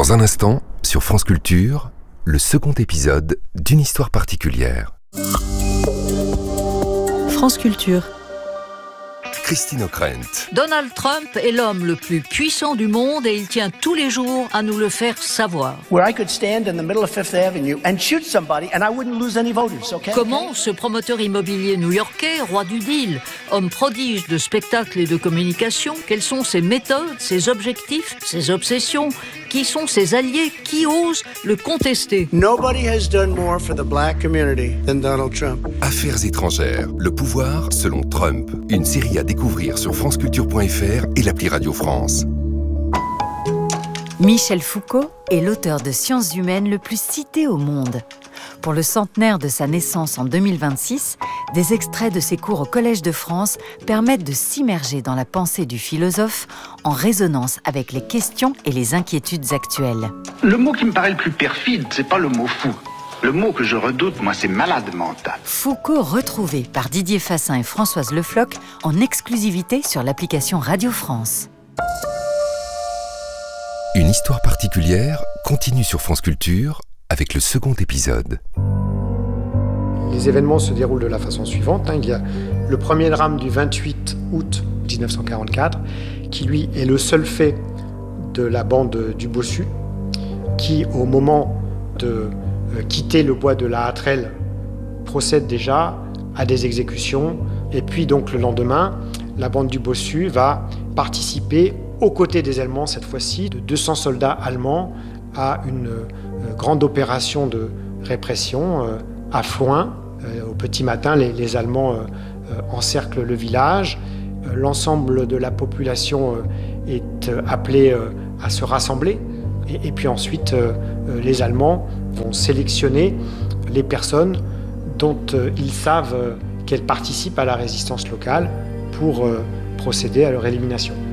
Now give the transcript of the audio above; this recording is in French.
Dans un instant, sur France Culture, le second épisode d'une histoire particulière. France Culture. Christine O'Krent. Donald Trump est l'homme le plus puissant du monde et il tient tous les jours à nous le faire savoir. Where I could stand in the middle of Fifth Avenue and shoot somebody and I wouldn't lose any voters, okay? Comment ce promoteur immobilier new-yorkais, roi du deal, homme prodige de spectacle et de communication, quelles sont ses méthodes, ses objectifs, ses obsessions, qui sont ses alliés, qui osent le contester? Nobody has done more for the black community than Donald Trump. Affaires étrangères, le pouvoir selon Trump. Une série à découvrir sur franceculture.fr et l'appli Radio France. Michel Foucault est l'auteur de sciences humaines le plus cité au monde. Pour le centenaire de sa naissance en 2026, des extraits de ses cours au Collège de France permettent de s'immerger dans la pensée du philosophe en résonance avec les questions et les inquiétudes actuelles. Le mot qui me paraît le plus perfide, c'est pas le mot fou. Le mot que je redoute, moi, c'est malade mental. Foucault retrouvé par Didier Fassin et Françoise Le Floch en exclusivité sur l'application Radio France. Une histoire particulière continue sur France Culture avec le second épisode. Les événements se déroulent de la façon suivante. Il y a le premier drame du 28 août 1944, qui lui est le seul fait de la bande du Bossu, qui au moment de quitter le bois de la Hâtrelle procède déjà à des exécutions. Et puis donc le lendemain, la bande du Bossu va participer aux côtés des Allemands, cette fois-ci, de 200 soldats allemands à une grande opération de répression à Floing. Au petit matin, les Allemands encerclent le village. L'ensemble de la population est appelée à se rassembler. Et puis ensuite, les Allemands vont sélectionner les personnes dont ils savent qu'elles participent à la résistance locale pour procéder à leur élimination.